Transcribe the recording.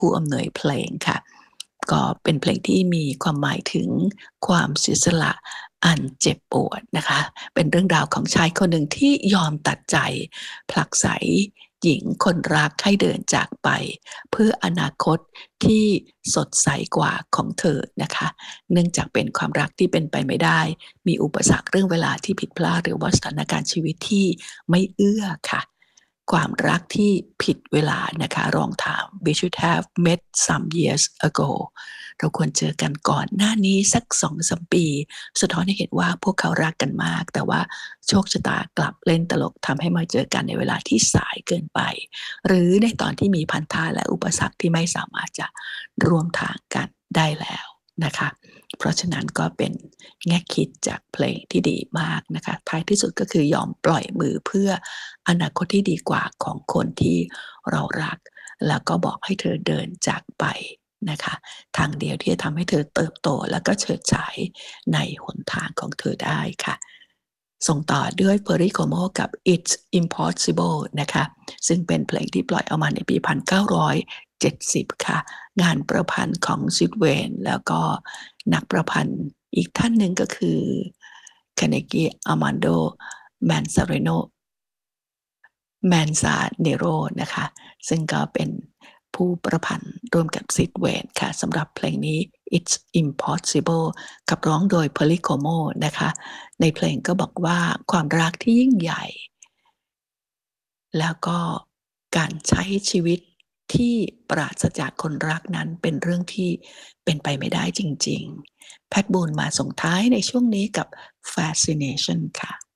ผู้อำนวยเพลงค่ะก็เป็นเพลงที่มีความหมายถึงความเสียสละอันเจ็บปวดนะคะเป็นเรื่องราวของชายคนหนึ่งที่ยอมตัดใจผลักไสหญิงคนรักให้เดินจากไปเพื่ออนาคตที่สดใสกว่าของเธอนะคะเนื่องจากเป็นความรักที่เป็นไปไม่ได้มีอุปสรรคเรื่องเวลาที่ผิดพลาดหรือว่าสถานการณ์ชีวิตที่ไม่เอื้อค่ะความรักที่ผิดเวลานะคะลองถาม We should have met some years ago เราควรเจอกันก่อนหน้านี้สัก 2-3 ปีสะท้อนให้เห็นว่าพวกเขารักกันมากแต่ว่าโชคชะตากลับเล่นตลกทำให้มาเจอกันในเวลาที่สายเกินไปหรือในตอนที่มีพันธะและอุปสรรคที่ไม่สามารถจะร่วมทางกันได้แล้วนะคะเพราะฉะนั้นก็เป็นแง่คิดจากเพลงที่ดีมากนะคะท้ายที่สุดก็คือยอมปล่อยมือเพื่ออนาคตที่ดีกว่าของคนที่เรารักแล้วก็บอกให้เธอเดินจากไปนะคะทางเดียวที่จะทำให้เธอเติบโตแล้วก็เฉิดฉายในหนทางของเธอได้ค่ะส่งต่อด้วย Perry Como กับ It's Impossible นะคะซึ่งเป็นเพลงที่ปล่อยออกมาในปี 1970 ค่ะงานประพันธ์ของ Sid Wayne แล้วก็นักประพันธ์อีกท่านหนึ่งก็คือ Carnegie Armando Manzanero นะคะซึ่งก็เป็นผู้ประพันธ์ร่วมกับ Sid Wayne ค่ะสำหรับเพลงนี้ It's Impossible ขับร้องโดย Perry Como นะคะในเพลงก็บอกว่าความรักที่ยิ่งใหญ่แล้วก็การใช้ชีวิตที่ปราศจากคนรักนั้นเป็นเรื่องที่เป็นไปไม่ได้จริงๆแพทบูลมาส่งท้ายในช่วงนี้กับ Fascination ค่ะ